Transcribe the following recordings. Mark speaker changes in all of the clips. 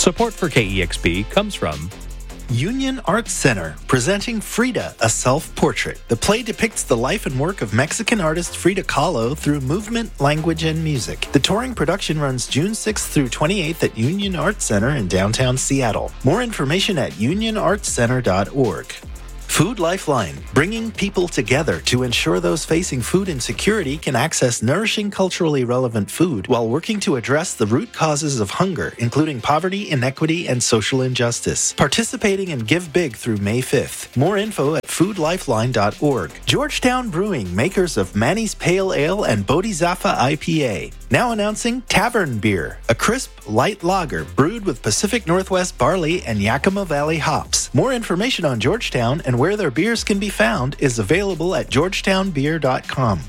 Speaker 1: Support for KEXP comes from
Speaker 2: Union Arts Center, presenting Frida, a self-portrait. The play depicts the life and work of Mexican artist Frida Kahlo through movement, language, and music. The touring production runs June 6th through 28th at Union Arts Center in downtown Seattle. More information at unionartscenter.org. Food Lifeline, bringing people together to ensure those facing food insecurity can access nourishing, culturally relevant food while working to address the root causes of hunger, including poverty, inequity, and social injustice. Participating in Give Big through May 5th. More info at foodlifeline.org. Georgetown Brewing, makers of Manny's Pale Ale and Bodhisattva IPA. Now announcing Tavern Beer, a crisp, light lager brewed with Pacific Northwest barley and Yakima Valley hops. More information on Georgetown and where their beers can be found is available at georgetownbeer.com.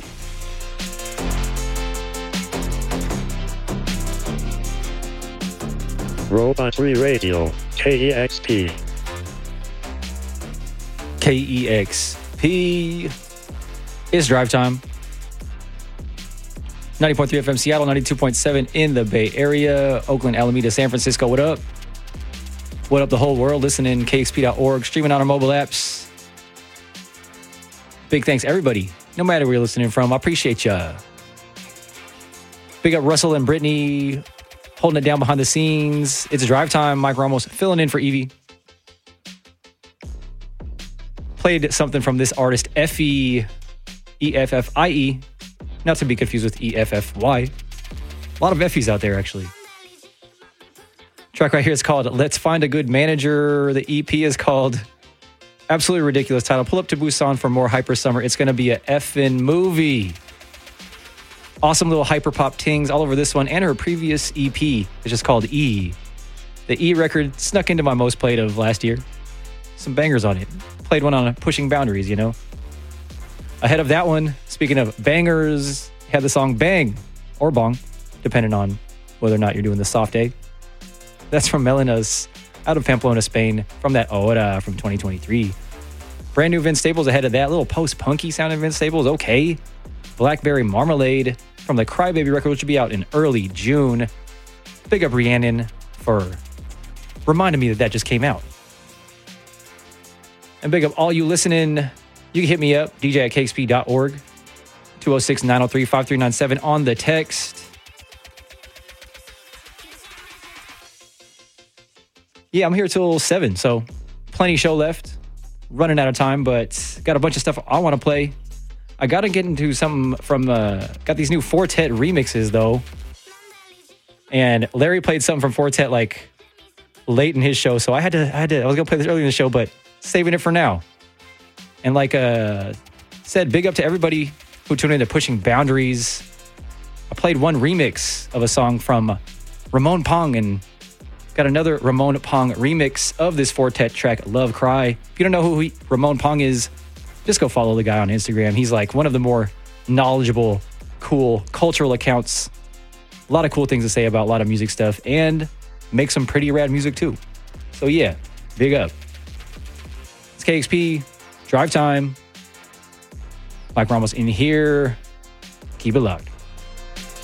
Speaker 3: Robot Free Radio, KEXP.
Speaker 4: KEXP. It's drive time. 90.3 FM Seattle, 92.7 in the Bay Area, Oakland, Alameda, San Francisco. What up? What up, the whole world? Listening, KXP.org, streaming on our mobile apps. Big thanks, everybody. No matter where you're listening from, I appreciate ya. Big up Russell and Brittany, holding it down behind the scenes. It's drive time. Mike Ramos filling in for Evie. Played something from this artist, Effie, E-F-F-I-E. Not to be confused with E-F-F-Y. A lot of Effies out there, actually. Track right here is called Let's Find a Good Manager. The EP is called Absolutely Ridiculous title. Pull up to Busan for more Hyper Summer. It's going to be a effing movie. Awesome little hyper pop tings all over this one. And her previous EP is just called E. The E record snuck into my most played of last year. Some bangers on it. Played one on Pushing Boundaries, you know. Ahead of that one, speaking of bangers, had the song Bang or Bong, depending on whether or not you're doing the soft A. That's from Melena's out of Pamplona, Spain, from that Hora from 2023. Brand new Vince Staples ahead of that. Little post-punky sounding Vince Staples, okay. Blackberry Marmalade from the Crybaby record, which will be out in early June. Big up Rhiannon for reminding me that just came out. And big up all you listening. You can hit me up, DJ at KXP.org, 206-903-5397 on the text. Yeah, I'm here till 7, so plenty show left. Running out of time, but got a bunch of stuff I want to play. I got to get into something from, got these new Fortet remixes, though. And Larry played something from Fortet, like, late in his show, so I was going to play this earlier in the show, but saving it for now. And like said, big up to everybody who tuned in to Pushing Boundaries. I played one remix of a song from Ramon Pong and got another Ramon Pong remix of this Fortet track, Love Cry. If you don't know who Ramon Pong is, just go follow the guy on Instagram. He's like one of the more knowledgeable, cool, cultural accounts. A lot of cool things to say about a lot of music stuff and make some pretty rad music too. So yeah, big up. It's KXP. Drive time. Mike Ramos in here. Keep it locked.